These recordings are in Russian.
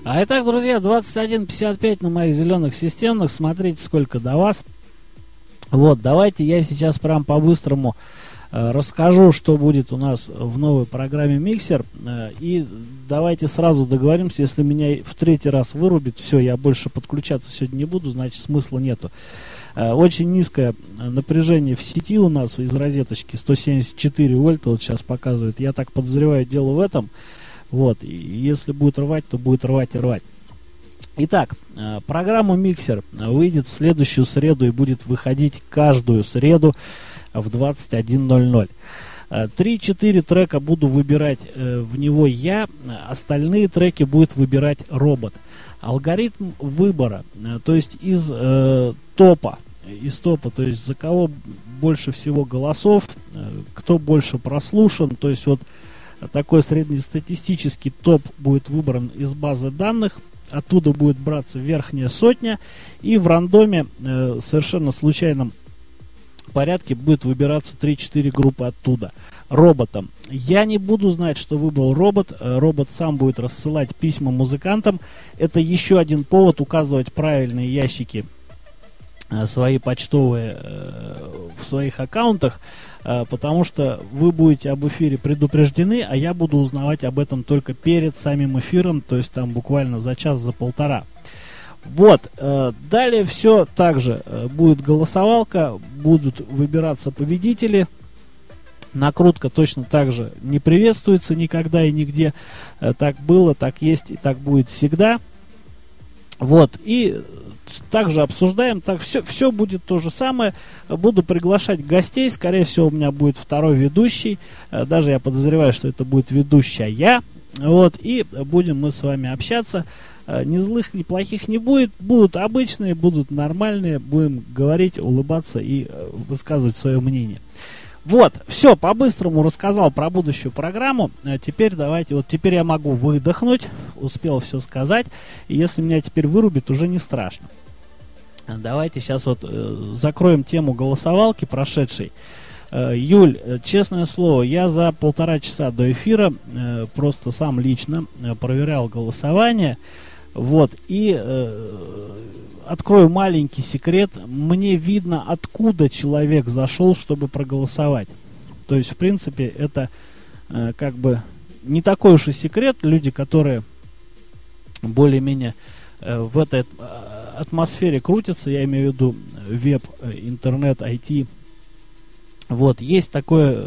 Итак, друзья, 21:55 на моих зеленых системных. Смотрите, сколько до вас. Вот, давайте я сейчас прям по-быстрому расскажу, что будет у нас в новой программе «Миксер». И давайте сразу договоримся, если меня в третий раз вырубит, все, я больше подключаться сегодня не буду, значит смысла нету. Очень низкое напряжение в сети у нас из розеточки, 174 вольта, вот сейчас показывает. Я так подозреваю, дело в этом. Вот, и если будет рвать, то будет рвать и рвать. Итак, программа «Миксер» выйдет в следующую среду и будет выходить каждую среду в 21:00. 3-4 трека буду выбирать в него я, остальные треки будет выбирать робот. Алгоритм выбора, то есть из топа, то есть за кого больше всего голосов, кто больше прослушан, то есть вот такой среднестатистический топ будет выбран из базы данных, оттуда будет браться верхняя сотня, и в рандоме, совершенно случайном порядке будет выбираться 3-4 группы оттуда. Роботом. Я не буду знать, что выбрал робот. Робот сам будет рассылать письма музыкантам. Это еще один повод указывать правильные ящики свои почтовые в своих аккаунтах, потому что вы будете об эфире предупреждены, а я буду узнавать об этом только перед самим эфиром, то есть там буквально за час, за полтора. Вот, далее все так же, будет голосовалка, будут выбираться победители. Накрутка точно так же не приветствуется никогда и нигде. Так было, так есть и так будет всегда. Вот, и также обсуждаем, так все будет то же самое. Буду приглашать гостей, скорее всего у меня будет второй ведущий, даже я подозреваю, что это будет ведущая. Вот, и будем мы с вами общаться. Ни злых, ни плохих не будет, будут обычные, будут нормальные, будем говорить, улыбаться и высказывать свое мнение. Вот, все, по-быстрому рассказал про будущую программу. Теперь давайте, вот теперь я могу выдохнуть, успел все сказать. И если меня теперь вырубит, уже не страшно. Давайте сейчас вот закроем тему голосовалки прошедшей. Юль, честное слово, я за 1,5 часа до эфира просто сам лично проверял голосование. Вот, и открою маленький секрет. Мне видно, откуда человек зашел, чтобы проголосовать. То есть, в принципе, это как бы не такой уж и секрет. Люди, которые более-менее в этой атмосфере крутятся, я имею в виду веб, интернет, IT. Вот, есть такое,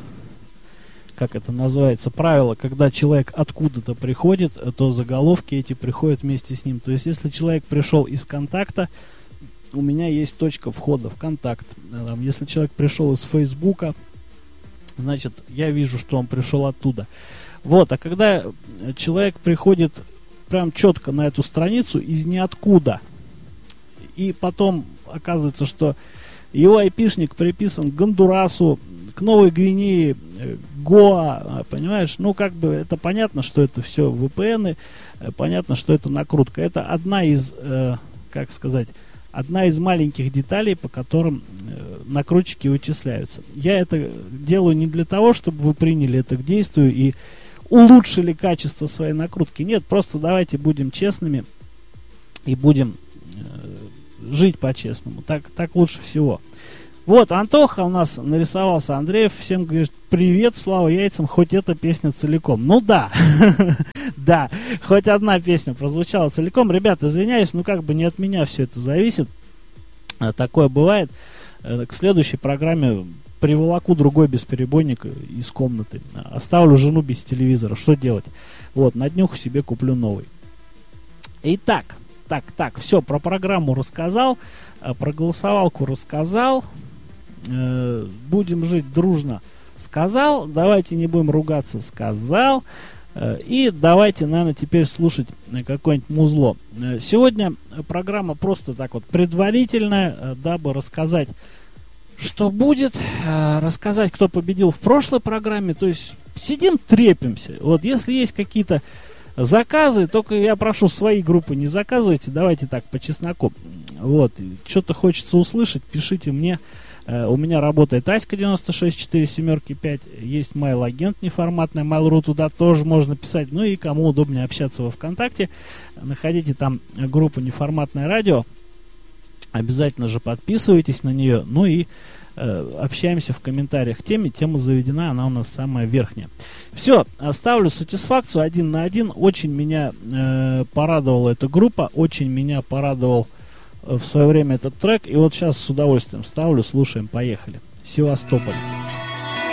как это называется, правило, когда человек откуда-то приходит, то заголовки эти приходят вместе с ним. То есть, если человек пришел из контакта, у меня есть точка входа в контакт. Если человек пришел из Фейсбука, значит, я вижу, что он пришел оттуда. Вот, а когда человек приходит прям четко на эту страницу из ниоткуда, и потом оказывается, что его айпишник приписан к Гондурасу, к Новой Гвинее, Гоа, понимаешь? Ну, как бы это понятно, что это все VPN, понятно, что это накрутка. Это одна из, как сказать, одна из маленьких деталей, по которым накрутчики вычисляются. Я это делаю не для того, чтобы вы приняли это к действию и улучшили качество своей накрутки. Нет, просто давайте будем честными и будем жить по-честному. Так лучше всего. Вот, Антоха у нас нарисовался, Андреев всем говорит: привет, слава яйцам, хоть эта песня целиком. Ну да, да, хоть одна песня прозвучала целиком. Ребята, извиняюсь, ну как бы не от меня все это зависит. Такое бывает. К следующей программе приволоку другой бесперебойник из комнаты. Оставлю жену без телевизора. Что делать? Вот, на днюху себе куплю новый. Итак, все, про программу рассказал, про голосовалку рассказал. Будем жить дружно, сказал. Давайте не будем ругаться, сказал. И давайте, наверное, теперь слушать какое-нибудь музло. Сегодня программа просто так вот предварительная, дабы рассказать, что будет, рассказать, кто победил в прошлой программе. То есть сидим, трепимся. Вот если есть какие-то заказы, только я прошу, свои группы не заказывайте, давайте так, по чесноку. Вот, что-то хочется услышать, пишите мне У меня работает Аська 96475, есть mail-агент неформатный, Mail.ru, туда тоже можно писать. Ну и кому удобнее общаться во ВКонтакте, находите там группу «Неформатное радио», обязательно же подписывайтесь на нее, ну и общаемся в комментариях к теме. Тема заведена, она у нас самая верхняя. Все, оставлю сатисфакцию 1 на 1. Очень меня порадовала эта группа, очень меня порадовал в свое время этот трек. И вот сейчас с удовольствием ставлю, слушаем, поехали. Севастополь.